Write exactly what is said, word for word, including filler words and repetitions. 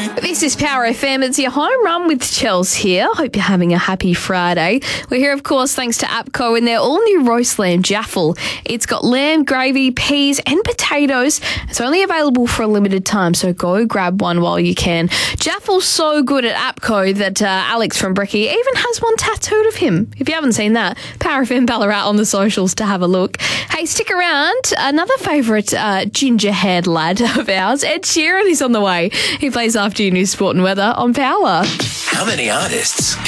This is Power F M. It's your home run with Chels here. Hope you're having a happy Friday. We're here, of course, thanks to APCO and their all-new roast lamb jaffle. It's got lamb, gravy, peas and potatoes. It's only available for a limited time, so go grab one while you can. Jaffle's so good at APCO that uh, Alex from Bricky even has one tattooed of him. If you haven't seen that, Power F M Ballarat on the socials to have a look. Hey, stick around. Another favourite uh, ginger-haired lad of ours, Ed Sheeran, is on the way. He plays after you news, sport and weather on Power. How many artists